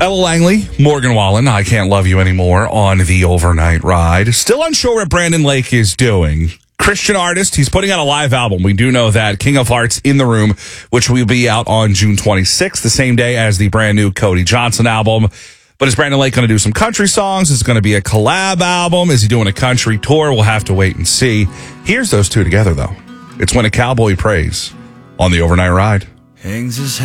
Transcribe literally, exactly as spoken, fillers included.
Ella Langley, Morgan Wallen, I Can't Love You Anymore on the overnight ride. Still unsure what Brandon Lake is doing. Christian artist, he's putting out a live album. We do know that. King of Hearts in the Room, which will be out on June twenty-sixth, the same day as the brand new Cody Johnson album. But is Brandon Lake going to do some country songs? Is it going to be a collab album? Is he doing a country tour? We'll have to wait and see. Here's those two together, though. It's When a Cowboy Prays on the overnight ride. Hangs his